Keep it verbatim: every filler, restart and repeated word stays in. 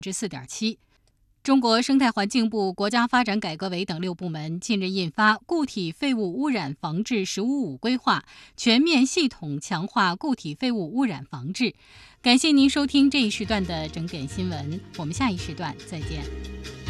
之四点七。中国生态环境部、国家发展改革委等六部门近日印发《固体废物污染防治“十五五”规划》，全面系统强化固体废物污染防治。感谢您收听这一时段的整点新闻，我们下一时段再见。